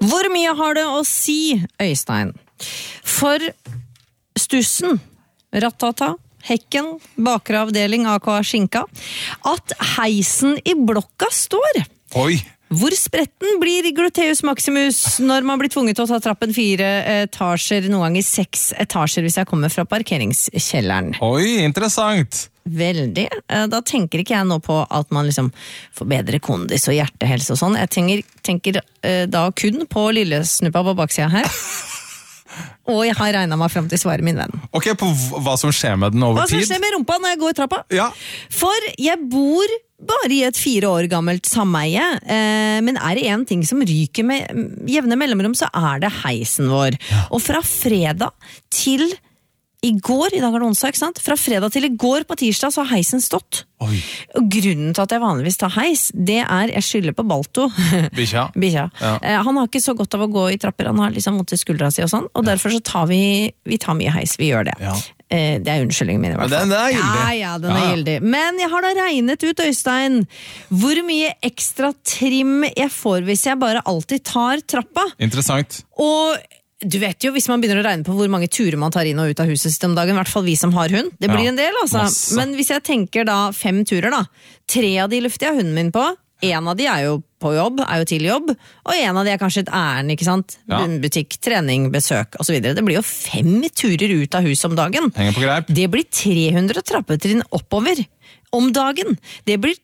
Hvor mye har det å si, Øystein? For stussen, rattata, hekken, bakre avdeling AKA Skinka, at heisen I blokka står. Oi! Hvor spretten blir gluteus maximus når man blir tvunget til å ta trappen 4 etasjer, noen ganger 6 etasjer hvis jeg kommer fra parkeringskjelleren? Oi, interessant! Veldig. Da tenker ikke jeg nå på at man liksom får bedre kondis og hjertehelse og sånn. Jeg tenker da kun på lillesnuppa på baksida her. Og jeg har regnet meg frem til svaret min venn. Ok, på hva som skjer med den over tid? Hva som skjer med rumpa når jeg går trappa? Ja. For jeg bor bare I et 4 år gammelt sameie, men det en ting som ryker med jevne mellomrom, så det heisen vår. Ja. Og fra fredag til I går, I dag det onsdag, ikke sant? Fra fredag til I går på tirsdag så har heisen stått. Oi. Og grunnen til at jeg vanligvis tar heis, det jeg skylder på Balto. Bikkja. Ja. Han har ikke så godt av å gå I trapper, han har liksom vondt I skuldra si og sånn, og derfor så tar vi tar mye heis, vi gjør det. Ja. Det unnskyldningen min I hvert fall. Men den gyldig. Ja, den gyldig. Men jeg har da regnet ut, Øystein, hvor mye ekstra trim jeg får hvis jeg bare alltid tar trappa. Interessant. Og du vet jo, hvis man begynner å regne på hvor mange turer man tar inn og ut av huset sitt om dagen, I hvert fall vi som har hund, det blir en del altså. Masse. Men hvis jeg tenker da 5 turer da, 3 av de lufter jeg hunden min på, 1 av de jo på jobb, jo til jobb, og 1 av de kanskje et ærend, ikke sant? Butikk, trening, besøk, og så videre. Det blir jo 5 turer ut av huset om dagen. Henger på greip. Det blir 300 trappetrinn oppover om dagen. Det blir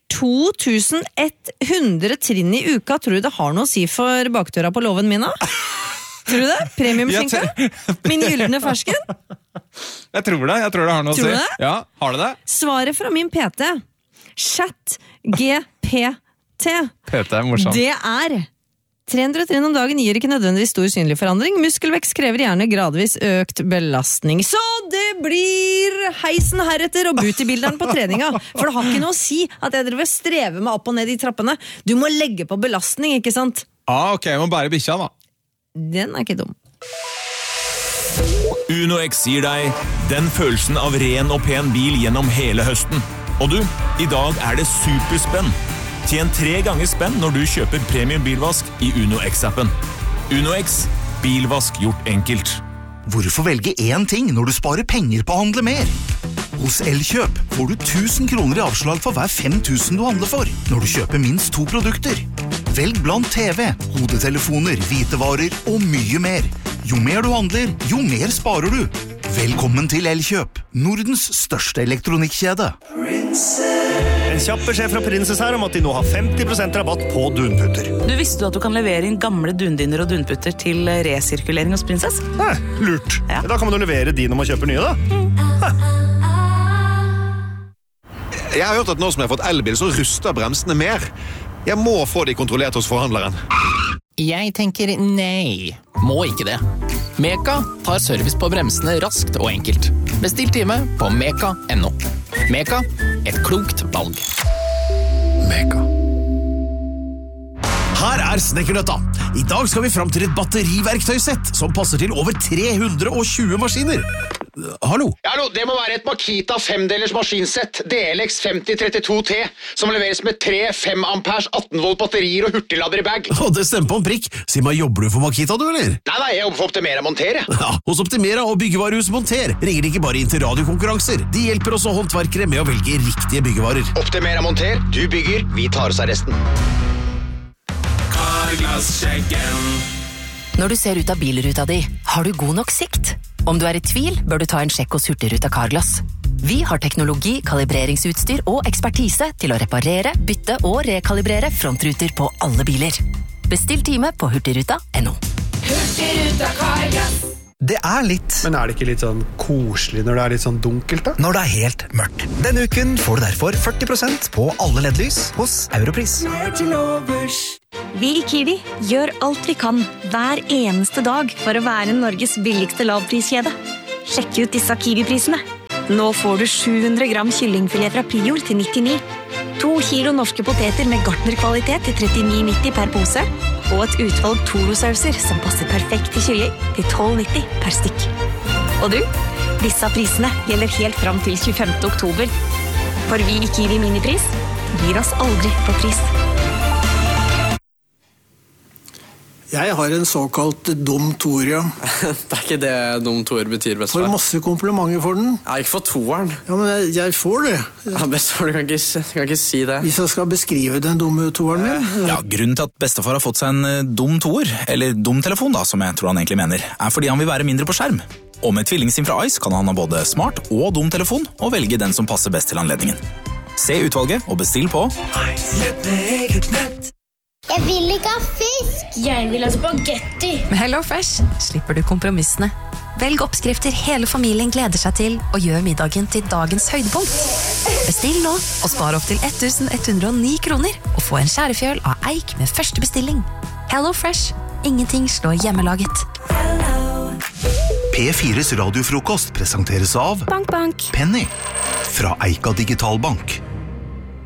2100 trinn I uka. Tror du det har noe å si for baktura på loven min da? Tror du det? Premiumskinka? Min gyldne fersken? Jeg tror det har noe å si. Tror du det? Ja, har du det? Svaret fra min PT, Chat GPT, PT morsomt. det 300 trinn om dagen gir ikke nødvendigvis stor synlig forandring. Muskelvekst krever gjerne gradvis økt belastning. Så det blir heisen heretter og bootybilderen på treninga. For det har ikke noe å si at jeg driver strever meg opp og ned I trappene. Du må legge på belastning, ikke sant? Ok, jeg må bære bikkja da. Den ikke dum. UnoX gir deg den følelsen av ren og pen bil gjennom hele høsten. Og du, I dag det superspenn. Tjen 3 ganger spenn når du kjøper premium bilvask I UnoX-appen. UnoX, bilvask gjort enkelt. Hvorfor velge én ting når du sparer penger på å handle mer? Hos Elkjøp får du 1000 kroner I avslag for hver 5000 du handler for, når du kjøper minst 2 produkter. Velg blant TV, hodetelefoner, hvitevarer og mye mer. Jo mer du handler, jo mer sparer du. Velkommen til Elkjøp, Nordens største elektronikkjede. En kjapp beskjed fra Princess her om at de nå har 50% rabatt på dunputter. Du visste at du kan levere inn gamle dundiner og dunputter til resirkulering hos Princess? Nei, lurt. Ja. Da kan man jo levere de når man kjøper nye da. Jeg har hørt at nå som jeg har fått elbil, så ruster bremsene mer. Jeg må få de kontrollert hos forhandleren. Jeg tenker nei, må ikke det. Meka tar service på bremsene raskt og enkelt. Bestill time på meka.no. Meka, et klokt valg. Meka. Her Snekkernøtta. I dag skal vi frem til et batteriverktøysett som passer til over 320 maskiner. Hallo? Hallo, det må være et Makita 5-delers maskinsett, DLX 5032T, som leveres med 3 5 amperes 18 volt batterier og hurtiglader I bag. Det stemmer på en prikk. Si meg, jobber du for Makita, du, eller? Nei, jeg jobber for Optimera Monter. Ja, hos Optimera og byggevarehuset Monter ringer de ikke bare inn til radiokonkurranser. De hjelper også håndverkere med å velge riktige byggevarer. Optimera Monter, du bygger, vi tar oss av resten. Carglass-sjekken. Når du ser ut av bilruta di, har du god nok sikt? Om du I tvil, bør du ta en sjekk hos Hurtigruta Carglass. Vi har teknologi, kalibreringsutstyr og ekspertise til å reparere, bytte og rekalibrere frontruter på alle biler. Bestill time på hurtigruta.no. Hurtigruta Carglass. Det litt. Men det ikke litt sånn koselig når det litt sånn dunkelt da? Når det helt mørkt. Denne uken får du derfor 40% på alle LED-lys hos Europris. Vi I Kiwi gjør alt vi kan hver eneste dag for å være Norges billigste lavpriskjede. Sjekk ut disse Kiwi-prisene. Nå får du 700 gram kyllingfilet fra Prior til 99. 2 kilo norske poteter med Gartner-kvalitet til 39,90 per pose, og et utvalg Toro-sauser som passer perfekt til kylling til 12,90 per stykk. Og du, disse prisene gjelder helt fram til 25. oktober. For vi I Kiwi Minipris gir oss aldri på pris. Jeg har en såkalt dum toer, ja. Det ikke det dum toer betyr, bestefar. Får masse komplimenter for den. Ja, ikke for toeren. Ja, men jeg får det. Ja, bestefar, du kan ikke si det. Hvis jeg skal beskrive den dumme toeren min. Ja, grunnen til at bestefar har fått seg en dum toer, eller dum telefon da, som jeg tror han egentlig mener, fordi han vil være mindre på skjerm. Og med tvillingsim fra Ice kan han ha både smart og dum telefon, og velge den som passer best til anledningen. Se utvalget og bestill på Jeg vil ikke ha fisk. Jeg vil ha spagetti. Med HelloFresh slipper du kompromissene. Velg oppskrifter hele familien gleder seg til, og gjør middagen til dagens høydepunkt. Bestill nå, og spar opp til 1109 kroner, og få en skjærefjøl av eik med første bestilling. HelloFresh. Ingenting slår hjemmelaget. P4s radiofrokost presenteres av Bank, bank. Penny fra Eika Digitalbank.